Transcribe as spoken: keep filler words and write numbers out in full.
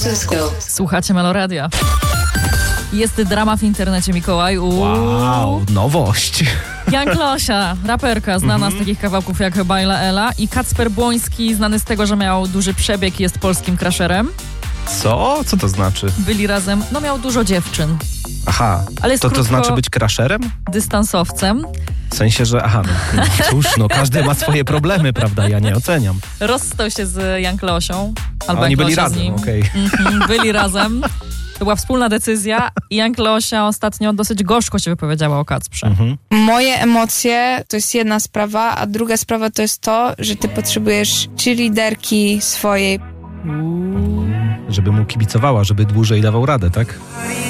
Słuchacie Meloradia. Jest drama w internecie, Mikołaj. Uuu. Wow, nowość. Jan Klosia, raperka, znana Mhm. z takich kawałków jak Bajla Ela, i Kacper Błoński, znany z tego, że miał duży przebieg i jest polskim crasherem. Co? Co to znaczy? Byli razem, no miał dużo dziewczyn, Aha, ale jest to to krótko znaczy być crasherem? dystansowcem. W sensie, że aha, no, no cóż, no każdy ma swoje problemy, prawda? Ja nie oceniam. Rozstał się z Jan Klosią. Albo A oni Jan byli Klosia z razem, nim. okej. Mhm, byli razem. To była wspólna decyzja i Jan Klosia ostatnio dosyć gorzko się wypowiedziała o Kacprze. Mhm. Moje emocje to jest jedna sprawa, a druga sprawa to jest to, że ty potrzebujesz cheerleaderki swojej. Żeby mu kibicowała, żeby dłużej dawał radę, tak?